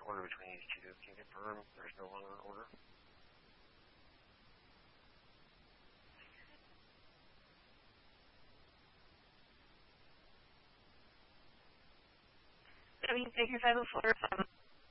order between these two. Can you confirm there's no longer an order? W figure 504 from